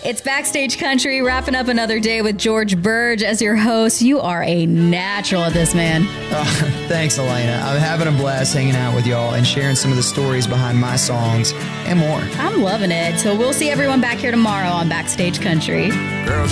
It's Backstage Country, wrapping up another day with George Burge as your host. You are a natural at this, man. Thanks, Elena. I'm having a blast hanging out with y'all and sharing some of the stories behind my songs and more. I'm loving it. So we'll see everyone back here tomorrow on Backstage Country. Girl,